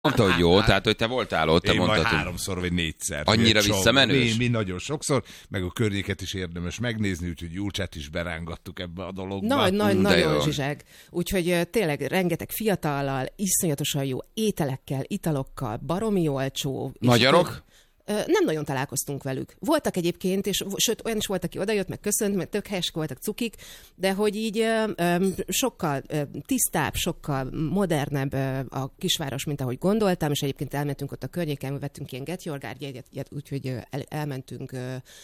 Mondta, hogy jó, tehát, hogy te voltál ott, te mondtad. Én majd 3-szor vagy 4-szer. Annyira visszamenős? Mi nagyon sokszor, meg a környéket is érdemes megnézni, úgyhogy Julcsát is berángattuk ebbe a dologba. Nagyon zsizseg. Úgyhogy tényleg rengeteg fiatallal, iszonyatosan jó ételekkel, italokkal, baromi olcsó. Magyarok? Nem nagyon találkoztunk velük. Voltak egyébként, és sőt, olyan is volt, aki odajött, meg köszönt, meg tök helyesek voltak cukik, de hogy így sokkal tisztább, sokkal modernebb a kisváros, mint ahogy gondoltam, és egyébként elmentünk ott a környéken, vettünk ilyen Get Your Guide jegyet, úgyhogy elmentünk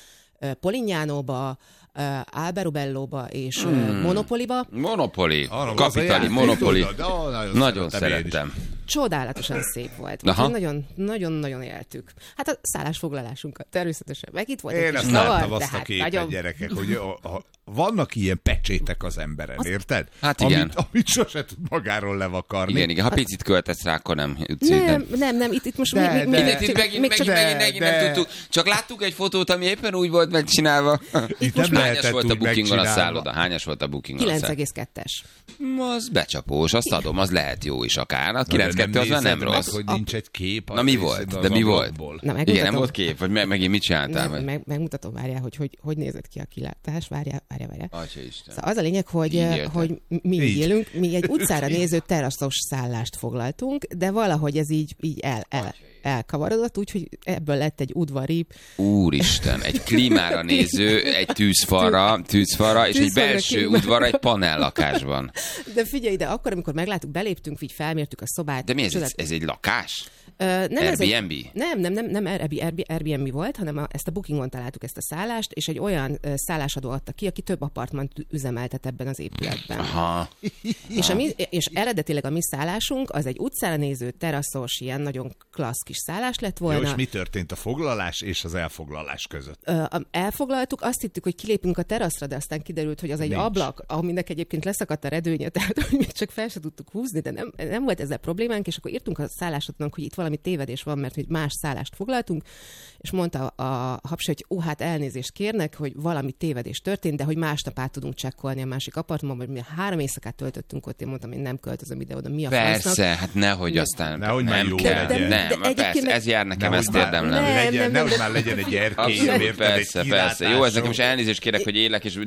Polignánóba, Alberobellóba és Monopoliba. Monopoli, kapitali, Monopoli. Nagyon szerettem. Csodálatosan szép volt. Nagyon-nagyon éltük. Hát a szállásfoglalásunkat természetesen. Meg itt volt egy kis zavar, azt a képet, gyerekek, hogy vannak ilyen pecsétek az emberen, érted? Hát igen. Amit sose tud magáról levakarni. Igen, ha picit költesz rá, akkor nem. Nem, itt most megint nem tudtuk. Csak láttuk egy fotót, ami éppen úgy volt megcsinálva. Itt nem hányas volt a bookingon a szálloda? Hányas volt a bookingon? 9,2-es. Az becsapós, azt adom, az lehet jó is akár. A 9,2 az már nem rossz. Hogy nincs egy kép. Na mi volt? De mi volt? Igen, nem volt kép? Vagy megint mit csináltál? Megmutatom, várjál, hogy nézett ki a kilátás. Várjál. Atyaisten. Szóval az a lényeg, hogy mi élünk, mi egy utcára néző teraszos szállást foglaltunk, de valahogy ez így elkavarodott, úgyhogy ebből lett egy udvari... Úristen, egy klímára néző, egy tűzfalra, és egy belső udvar egy panellakásban. De figyelj ide, akkor, amikor megláttuk, beléptünk, így felmértük a szobát. De mi ez egy lakás? Nem Airbnb? Nem Airbnb volt, hanem ezt a Bookingon találtuk, ezt a szállást, és egy olyan szállásadó adta ki, aki több apartmant üzemeltet ebben az épületben. Aha. És eredetileg a mi szállásunk az egy utcára néző, teraszos, ilyen nagyon klassz kis szállás lett volna. Jó, és mi történt a foglalás és az elfoglalás között? Elfoglaltuk, azt hittük, hogy kilépünk a teraszra, de aztán kiderült, hogy az egy ablak, aminek egyébként leszakadt a redőnye, tehát hogy még csak fel se tudtuk húzni, de nem volt ezzel problémánk, és akkor írtunk a szállásodnak, hogy itt valami tévedés van, mert hogy más szállást foglaltunk, és mondta a hapsi, hogy hát elnézést kérnek, hogy valami tévedés történt, de hogy másnap át tudunk csekkolni a másik apartmanban, hogy mi 3 éjszakát töltöttünk ott, én mondtam, én nem költözöm ide-oda, mi a Persze, francnak? Hát nehogy aztán nehogy nem kell. Persze, ez jár nekem, ezt érdemlem. Nehogy már legyen egy erkély. Persze. Jó, ez nekem is elnézést kérek, hogy élek, és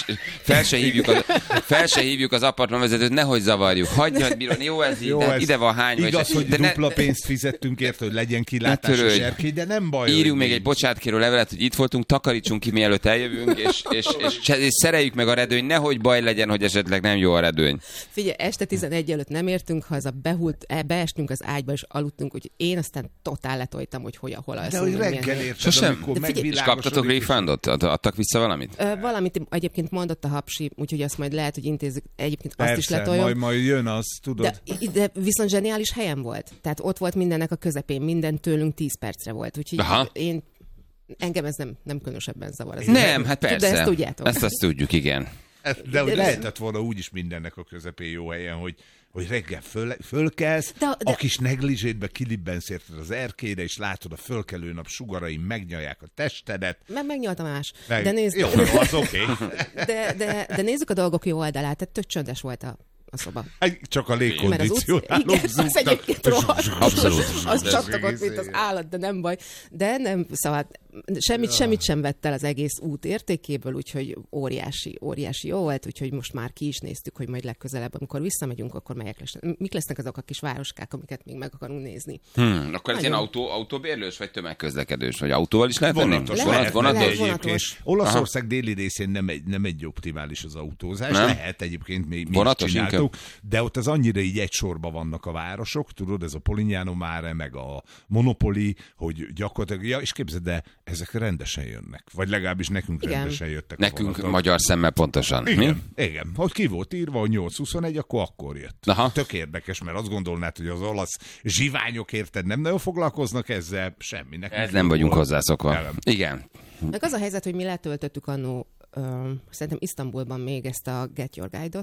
fel se hívjuk az apartmanvezetőt, nehogy zavarjuk. Hagyjad, Biron, jó ez így, ide van hány. Igaz, hogy dupla pénzt fizettünk érte, hogy legyen kilátásos erkély, de nem baj. Írjunk még egy bocsátkérő levelet, hogy itt voltunk, takarítsunk ki, mielőtt eljövünk, és szereljük meg a redőny, nehogy baj legyen, hogy esetleg nem jó a redőny. Figyelj, este 11 előtt nem értünk haza, beestünk az ágyba, és aludtunk, úgyhogy én aztán totál letoltam, hogy hol alszunk. De hogy reggel érted, sosem. És kaptatok refundot? Adtak vissza valamit? Valamit egyébként mondott a hapsi, úgyhogy azt majd lehet, hogy intézzük. Egyébként persze, azt is letoljam. majd jön az, tudod. De viszont zseniális helyen volt. Tehát ott volt mindennek a közepén, minden tőlünk 10 percre volt. Úgyhogy engem ez nem különösebben zavar. Nem, hát persze. De ezt tudjátok. Azt tudjuk, igen. De hogy lehetett volna úgyis mindennek a közepén jó helyen, hogy reggel fölkelsz, a kis neglizsétbe kilibbensz érted az erkélyre, és látod a fölkelő nap sugarai megnyalják a testedet. Megnyalta más. De nézd, jó, az oké. De nézzük a dolgok jó oldalát, tehát tök csöndes volt a szoba. Csak a légkondicionálók zúgtak. Abszolút. Az csaptak mint az állat, de nem baj. De nem, szóval semmit sem vett el az egész út értékéből, úgyhogy óriási jó volt, úgyhogy most már ki is néztük, hogy majd legközelebb, amikor visszamegyünk, akkor mik lesznek azok a kis városkák, amiket még meg akarunk nézni. Akkor ez ilyen autóbérlős, vagy tömegközlekedős, vagy autóval is lehet venni? Vonatos. Olaszország déli részén nem egy optimális az autózás, lehet egyébként mi is csináltuk, de ott az annyira így egy sorba vannak a városok, tudod, ez a Polignano Mare, meg a Monopoli, hogy gyakorlatilag, és képzeld, de ezek rendesen jönnek. Vagy legalábbis nekünk rendesen jöttek. Nekünk magyar szemmel pontosan. Igen. Hogy ki volt írva, hogy 8-21, akkor jött. Aha. Tök érdekes, mert azt gondolnád, hogy az olasz zsiványok érted nem nagyon foglalkoznak ezzel, semmi. Ez nem vagyunk hozzászokva. Igen. Meg az a helyzet, hogy mi letöltöttük annó, szerintem Isztambulban még ezt a Get Your Guide-ot,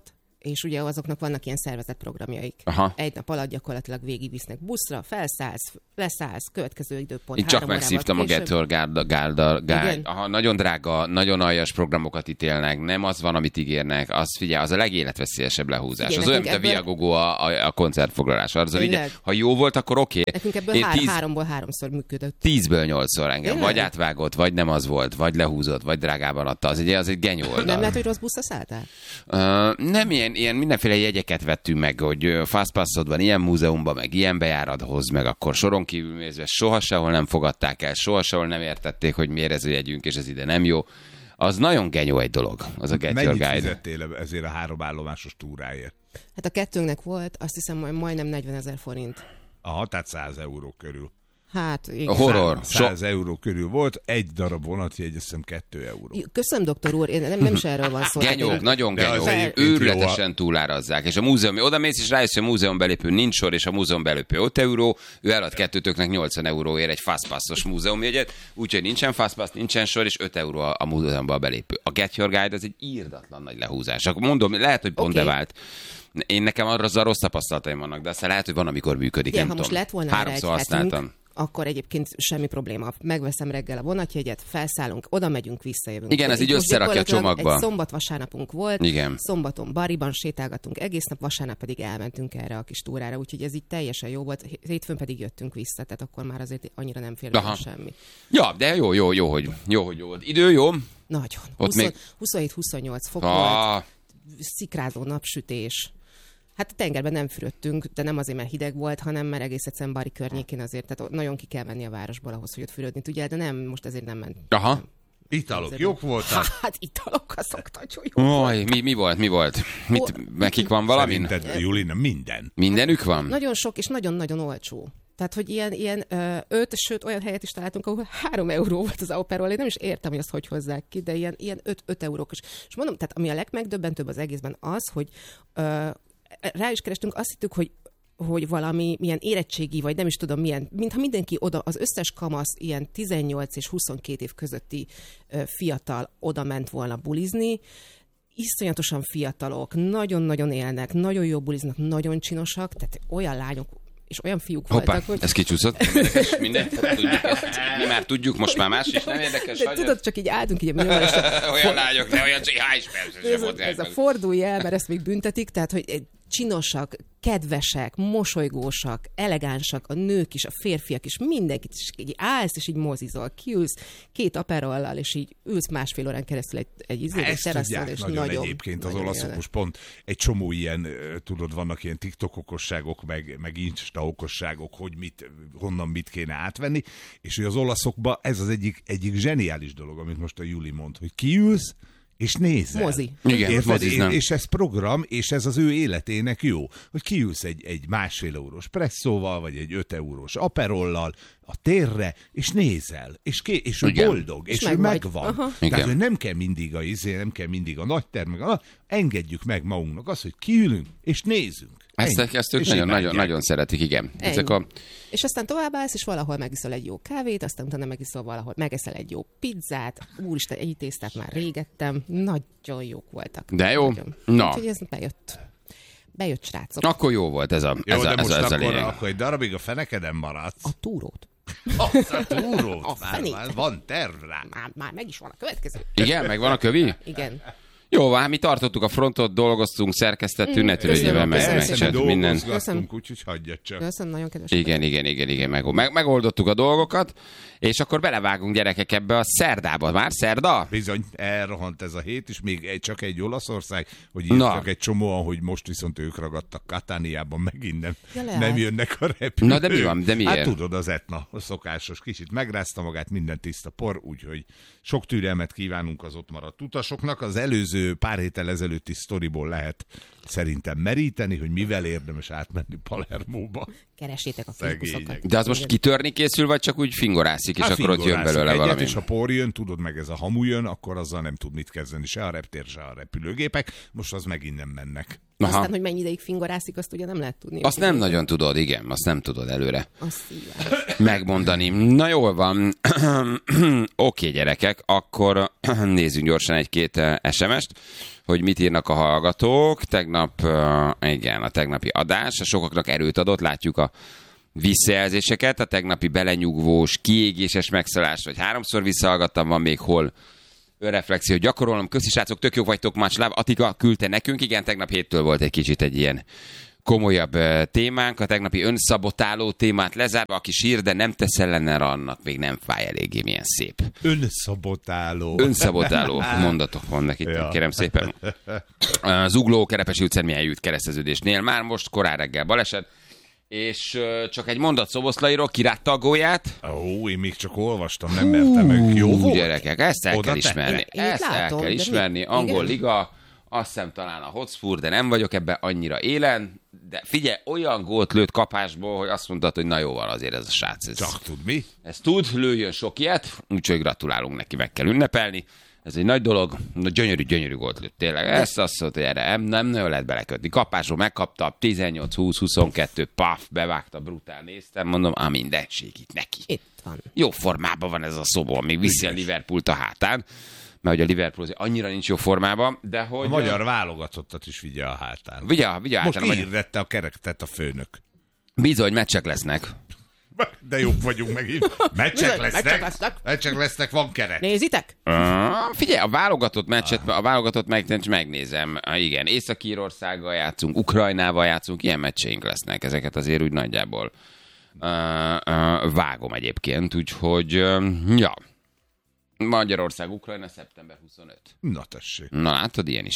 és ugye azoknak vannak ilyen szervezett programjaik. Aha. Egy nap alatt gyakorlatilag végigvisznek buszra, felszállsz, leszállsz, következő időpont. Én csak megszívtam a Get Your Guide. Aha, nagyon drága, nagyon aljas programokat ítélnek, nem az van, amit ígérnek, az figyelj, az a legéletveszélyesebb lehúzás. Figyelj, az olyan, mint a Viagogo a koncertfoglalás. Ha jó volt, akkor oké. Nekünk ebből 3-ból 3-szor működött. 10-ből 8-szor engem. Vagy átvágott, vagy nem az volt, vagy lehúzott, vagy drágában adta. Az egy genyó oldal. Nem lehet, hogy rossz buszra szálltál? Nem, ilyen mindenféle jegyeket vettünk meg, hogy fastpassod van ilyen múzeumban, meg ilyen bejárathoz, meg akkor soron kívül nézve soha sehol nem fogadták el, soha sehol nem értették, hogy miért ez a jegyünk, és ez ide nem jó. Az nagyon genyó egy dolog, az a Get Your Guide. Mennyit fizettél ezért a 3 állomásos túráért? Hát a kettőnknek volt, azt hiszem, majdnem 40 000 forint. Aha, tehát 100 euró körül. Hát, igen. A horror. 100 euró körül volt, egy darab vonatjegy, azt hiszem 2 euró. Köszönöm, doktor úr, nem is erről van szó. Genyók, nagyon genyók, őrületesen túlárazzák. És a múzeum, oda mész és rájössz, hogy a múzeum belépő nincs sor, és a múzeum belépő 5 euró, ő elad kettőtöknek 80 euróért egy fastpassos múzeumjegyet, úgyhogy nincsen fastpass, nincsen sor, és 5 euró a múzeumban belépő. A Get Your Guide az egy írdatlan nagy lehúzás. Akkor mondom, lehet, hogy pont bevált. Én nekem arra rossz tapasztalataim vannak, de aztán lehet, hogy van, amikor működik. Igen, nem ha tudom. Most lett volna 3-szor használtam. Akkor egyébként semmi probléma. Megveszem reggel a vonatjegyet, felszállunk, oda megyünk, visszajövünk. Igen, ez így összerakja a csomagba. Egy szombat-vasárnapunk volt, igen. Szombaton Bariban sétálgatunk egész nap, vasárnap pedig elmentünk erre a kis túrára, úgyhogy ez így teljesen jó volt. Hétfőn pedig jöttünk vissza, tehát akkor már azért annyira nem fér semmi. Ja, de jó, hogy volt. Idő jó? Nagyon. 27-28 fok volt, szikrázó napsütés. Hát a tengerben nem fürödtünk, de nem azért, mert hideg volt, hanem mert egész egyszerűen Bari környékén azért, tehát nagyon ki kell menni a városból ahhoz, hogy ott fürödni tudjál, de nem, most ezért nem ment. Aha. Nem. Italok jók voltak? Hát italokkal szoktak, hogy jó. Mi volt? Nekik van valami? Szerinted, Julina, minden. Mindenük van? Nagyon sok és nagyon-nagyon olcsó. Tehát, hogy ilyen 5, sőt olyan helyet is találtunk, ahol 3 euró volt az Aperol. Én nem is értem, hogy azt hogy hozzák ki, de ilyen 5 eurókos. És mondom, tehát ami a legmegdöbbentőbb az egészben az, hogy rá is kerestünk, azt hittük, hogy valami milyen érettségi, vagy nem is tudom milyen, mintha mindenki oda, az összes kamasz ilyen 18 és 22 év közötti fiatal oda ment volna bulizni, iszonyatosan fiatalok, nagyon-nagyon élnek, nagyon jó buliznak, nagyon csinosak, tehát olyan lányok és olyan fiúk voltak, hogy... ez kicsúszott. Mindent tudjuk ezt. Mi már tudjuk, most már más is nem érdekes. De tudod, csak így álltunk így a olyan lányok, de olyan CH-s persze. Ez a fordulj el, mert ezt még büntetik, tehát, hogy csinosak, kedvesek, mosolygósak, elegánsak, a nők is, a férfiak is, mindenkit is így állsz, és így mozizol, kiülsz 2 aperollal, és így ülsz másfél órán keresztül egy teraszon, és nagyon egyébként az olaszok most pont egy csomó ilyen, tudod, vannak ilyen TikTok okosságok, meg Insta okosságok, hogy honnan mit kéne átvenni, és hogy az olaszokban ez az egyik zseniális dolog, amit most a Juli mond, hogy kiülsz, és nézel. Mozi. Igen, és ez program, és ez az ő életének jó. Hogy kiülsz egy 1,5 eurós presszóval, vagy egy 5 eurós aperollal a térre, és nézel, és ő boldog, és ő megvan. Tehát, hogy nem kell mindig a nagy term, engedjük meg magunknak azt, hogy kiülünk, és nézünk. Ezt ők nagyon szeretik, igen. És aztán továbbállsz, és valahol megiszol egy jó kávét, aztán utána megiszol valahol, megeszel egy jó pizzát, úristen, egy tésztát már régettem, nagyon jók voltak. De jó? Nagyon. Na. Úgyhogy ez bejött srácok. Akkor jó volt ez a lényeg. Akkor egy darabig a fenekeden maradsz. A túrót. A túrót? Már van terv rá. Már meg is van a következő. Igen, meg van a kövi? Igen. Jó, hát mi tartottuk a frontot, dolgoztunk, szerkesztettünk, ne törődjél meg minden. Köszönöm, úgyhogy hagyjad csak. Köszönöm, nagyon kedves. Igen, megoldottuk a dolgokat, és akkor belevágunk, gyerekek, ebbe a szerdába. Már szerda? Bizony, elrohant ez a hét, és még csak egy Olaszország, hogy írtak egy csomóan, hogy most viszont ők ragadtak Katániában, megint nem jönnek a repülők. Na de mi van, de miért? Hát tudod, az Etna, a szokásos, kicsit megrázta magát, minden tiszta por, úgyhogy sok türelmet kívánunk az ott maradt utasoknak. Az előző pár héttel ezelőtti sztoriból lehet szerintem meríteni, hogy mivel érdemes átmenni Palermóba. Keresétek a fókuszokat. De az most kitörni készül, vagy csak úgy fingorászik, és akkor ott jön belőle valami? És ha por jön, tudod, meg ez a hamu jön, akkor azzal nem tud mit kezdeni se a reptér, se a repülőgépek. Most az megint nem mennek. Aha. Aztán, hogy mennyi ideig fingorászik, azt ugye nem lehet tudni. Azt nem nagyon tudod, igen, azt nem tudod előre szívás megmondani. Na jól van. Oké, gyerekek, akkor nézzünk gyorsan egy-két SMS-t. hogy mit írnak a hallgatók. Tegnap, igen, a tegnapi adás, a sokaknak erőt adott, látjuk a visszajelzéseket, a tegnapi belenyugvós, kiégéses megszállás, vagy 3-szor visszahallgattam, van még hol önreflexió gyakorolom. Köszi srácok, tök jók vagytok, much love. Attika küldte nekünk, igen, tegnap héttől volt egy kicsit egy ilyen komolyabb témánk, a tegnapi önszabotáló témát lezárva, aki sír, de nem tesz ellene, annak még nem fáj eléggé, milyen szép. Önszabotáló mondatok vannak itt, ja. Kérem szépen. Zugló Kerepesi utcán milyen jut kereszteződésnél, már most korán reggel baleset, és csak egy mondat Szoboszlairól, kirátta a gólyát. Én még csak olvastam, nem mertem meg. Jó volt? Gyerekek, ezt el kell ismerni. El kell ismerni. Angol liga, azt hiszem talán a Hotspur, de nem vagyok ebben annyira élen. De figyelj, olyan gólt lőtt kapásból, hogy azt mondtad, hogy na jó van azért ez a srác. Csak tud mi? Ez tud, lőjön sok ilyet, úgyhogy gratulálunk neki, meg kell ünnepelni. Ez egy nagy dolog, gyönyörű gólt lőtt, tényleg. Ezt azt mondta, hogy erre nem nagyon lehet belekötni. Kapásról megkapta, 18-20-22, paf, bevágta, brutál, néztem, mondom, minden segít neki. Itt van. Jó formában van ez a Szobor, még viszi a Liverpoolt a hátán, mert hogy a Liverpool annyira nincs jó formában, de hogy... A magyar válogatottat is vigye a hátán. Vigye a hátán. Most hirdette a kerektet a főnök. Bizony, meccsek lesznek. De jók vagyunk megint. Meccsek lesznek, van kerek. Nézitek? Figyelj, a válogatott meccset, a válogatott meccset megnézem. Igen, Észak-Írországgal játszunk, Ukrajnával játszunk, ilyen meccseink lesznek. Ezeket azért úgy nagyjából vágom egyébként, úgyhogy ja. Magyarország, Ukrajna, szeptember 25. Na tessék. Na látod, ilyen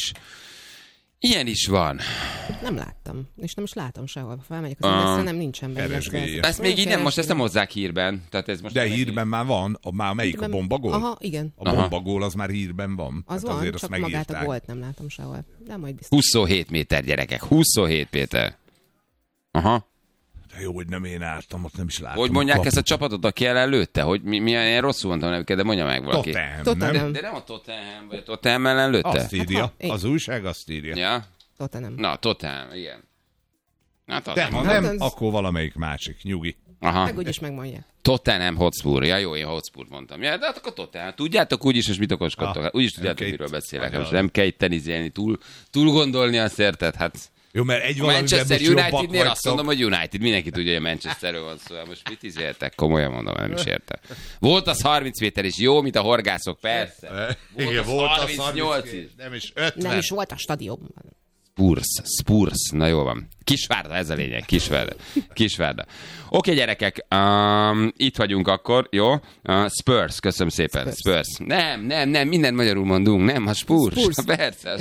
is van. Nem láttam, és nem is látom sehol. Felmegyek az indexre, nem nincsen benne. Ezt még így nem, most ezt nem hozzák hírben. Tehát ez most de hírben már van, már melyik a bombagól? Aha, igen. A bombagól az már hírben van. Az van, azért csak magát a gólt nem látom sehol. De majd biztos. 27 méter, gyerekek, 27 méter. Aha. De jó, hogy nem én álltam, ott nem is látom. Hogy mondják ezt a csapatot, aki előtte? Hogy milyen rosszul mondtam nevüket, de mondja meg valaki. Tottenham. De nem a Tottenham, vagy a Tottenham ellen lőtte? Azt írja, az újság azt írja. Ja? Tottenham. Na, Tottenham, igen. Na, nem, akkor valamelyik másik, nyugi. Aha. Meg úgyis megmondják. Tottenham Hotspur. Ja, jó, én Hotspurt mondtam. Ja, de hát akkor Tottenham. Tudjátok úgyis, és mit okoskodtok? Úgyis tudjátok, miről beszélek. Most nem kell itt tenizélni, túl gondolni a szertet, hát... Jó, mert egy a Manchester Unitednél azt mondom, hogy United. Mindenki tudja, hogy a Manchesterről van szó. Most mit izéltek? Komolyan mondom, nem is értem. Volt az 30 méter is jó, mint a horgászok, persze. Volt az 38 is. Nem is 50. Nem is volt a stadionban. Spurs, na jó van. Kisvárda, ez a lényeg, Kisvárda. Oké, gyerekek, itt vagyunk akkor, jó? Spurs, köszönöm szépen, Spurs. Nem, mindent magyarul mondunk, nem, a Spurs. Persze,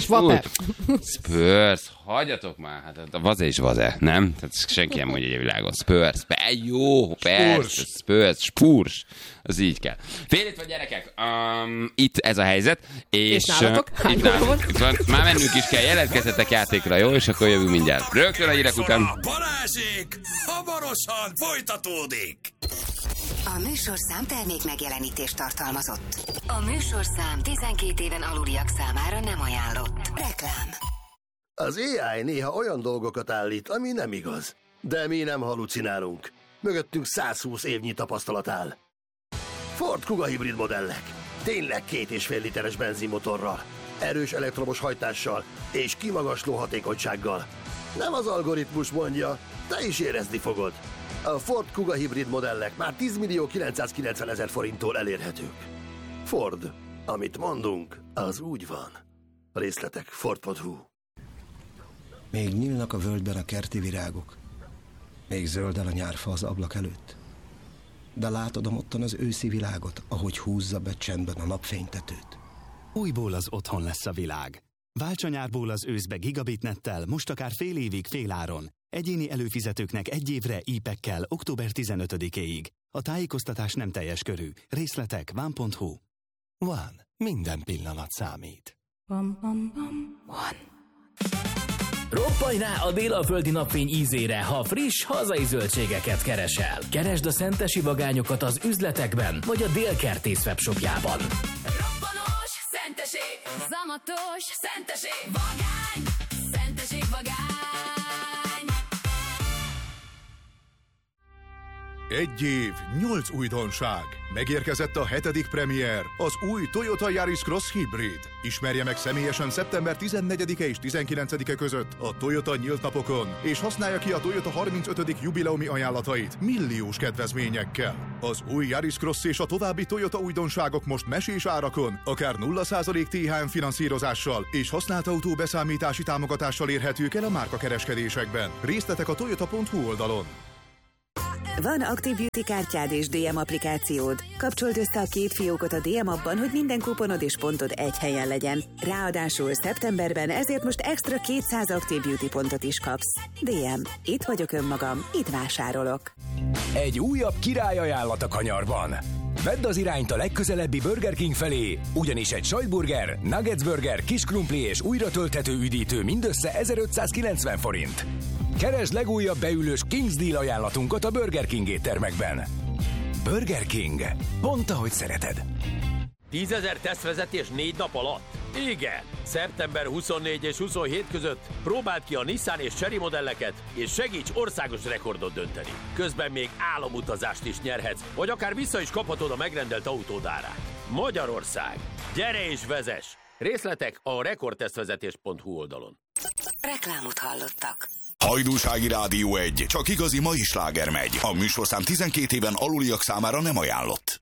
Spurs, hagyjatok már, hát a vaze is vaze, nem? Tehát senki nem mondja egy világon. Spurs, jó, persze, Spurs. Az így kell. Fél itt van, gyerekek. Itt ez a helyzet. És nálatok? Itt van. Már mennünk is kell, jelentkezzetek játékra, jó? És akkor jövünk mindjárt. Rögtön a hírek után. Balázsék hamarosan folytatódik. A műsorszám termék megjelenítést tartalmazott. A műsorszám 12 éven aluliak számára nem ajánlott. Reklám. Az AI néha olyan dolgokat állít, ami nem igaz. De mi nem halucinálunk. Mögöttünk 120 évnyi tapasztalat áll. Ford Kuga hibrid modellek. Tényleg 2,5 literes benzinmotorral, erős elektromos hajtással és kimagasló hatékonysággal. Nem az algoritmus mondja, te is érezni fogod. A Ford Kuga hibrid modellek már 10.990.000 forinttól elérhetők. Ford. Amit mondunk, az úgy van. Részletek Ford.hu. Még nyílnak a völgyben a kerti virágok. Még zöldel a nyárfa az ablak előtt. De látod ottan az őszi világot, ahogy húzza be csendben a napfénytetőt. Újból az otthon lesz a világ. Válts a nyárból az őszbe gigabitnettel, most akár fél évig féláron. Egyéni előfizetőknek 1 évre e-pekkel október 15-éig. A tájékoztatás nem teljes körű. Részletek van.hu. Van. Minden pillanat számít. Van. Roppanj rá a délaföldi napfény ízére, ha friss, hazai zöldségeket keresel. Keresd a szentesi vagányokat az üzletekben, vagy a Délkertész webshopjában. Robbanos szenteség, zamatos szenteség, vagány, szenteség, vagány. Egy év, 8 újdonság. Megérkezett a 7. premier, az új Toyota Yaris Cross Hybrid. Ismerje meg személyesen szeptember 14-e és 19-e között a Toyota nyílt napokon, és használja ki a Toyota 35. jubileumi ajánlatait milliós kedvezményekkel. Az új Yaris Cross és a további Toyota újdonságok most mesés árakon, akár 0% THM finanszírozással és használt autó beszámítási támogatással érhetők el a márkakereskedésekben. Részletek a toyota.hu oldalon. Van Active Beauty kártyád és DM applikációd. Kapcsold össze a két fiókot a DM appban, hogy minden kuponod és pontod egy helyen legyen. Ráadásul szeptemberben ezért most extra 200 Active Beauty pontot is kapsz. DM. Itt vagyok önmagam, itt vásárolok. Egy újabb királyajánlat a kanyarban. Vedd az irányt a legközelebbi Burger King felé, ugyanis egy sajtburger, nuggets burger, kis krumpli és újra tölthető üdítő mindössze 1590 forint. Keresd legújabb beülős King's Deal ajánlatunkat a Burger King éttermekben. Burger King. Pont ahogy szereted. 10 000 tesztvezetés 4 nap alatt? Igen! Szeptember 24 és 27 között próbáld ki a Nissan és Chery modelleket, és segíts országos rekordot dönteni. Közben még álomutazást is nyerhetsz, vagy akár vissza is kaphatod a megrendelt autód árát. Magyarország! Gyere és vezess! Részletek a rekordtesztvezetés.hu oldalon. Reklámot hallottak. Hajdúsági Rádió 1. Csak igazi mai sláger megy. A műsorszám 12 éven aluliak számára nem ajánlott.